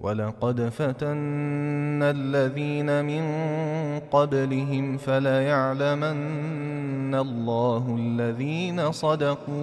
ولقد فتنا الذين من قبلهم فليعلمن الله الذين صدقوا